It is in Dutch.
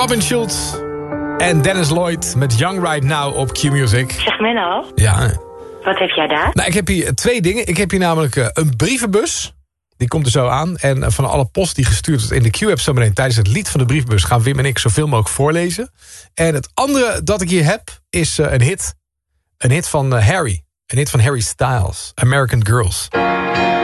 Robin Schulz en Dennis Lloyd met Young Right Now op Q-Music. Zeg Menno. Ja. Wat heb jij daar? Nou, ik heb hier 2 dingen. Ik heb hier namelijk een brievenbus. Die komt er zo aan. En van alle post die gestuurd wordt in de Q-app zometeen tijdens het lied van de brievenbus gaan Wim en ik zoveel mogelijk voorlezen. En het andere dat ik hier heb is een hit. Een hit van Harry. Een hit van Harry Styles. American Girls.